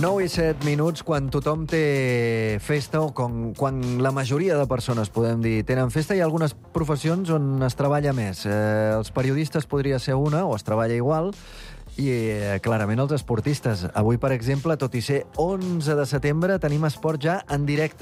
9 i 7 minuts, quan tothom té festa, o quan la majoria de persones, podem dir, tenen festa, hi ha algunes professions on es treballa més. Els periodistes podria ser una, o es treballa igual, i clarament els esportistes. Avui, per exemple, tot i ser 11 de setembre, tenim esport ja en directe.